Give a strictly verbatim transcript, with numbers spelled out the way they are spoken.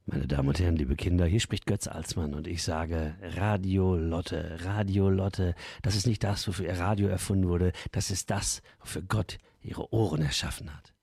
Meine Damen und Herren, liebe Kinder, hier spricht Götz Alsmann und ich sage Radio Lotte, Radio Lotte, das ist nicht das, wofür ihr Radio erfunden wurde, das ist das, wofür Gott ihre Ohren erschaffen hat.